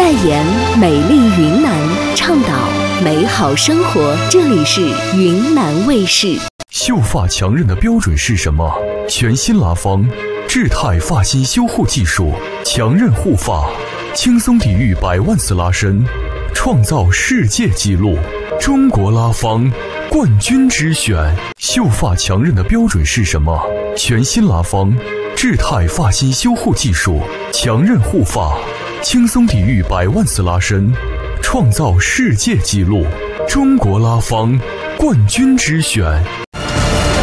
代言美丽云南，倡导美好生活。这里是云南卫视。 秀发强韧的标准是什么？全新拉芳智泰发型修护技术，强韧护发，轻松抵御100万次拉伸，创造世界纪录。中国拉芳冠军之选。秀发强韧的标准是什么？全新拉芳智泰发型修护技术，强韧护发，轻松抵御100万次拉伸，创造世界纪录。中国拉芳冠军之选。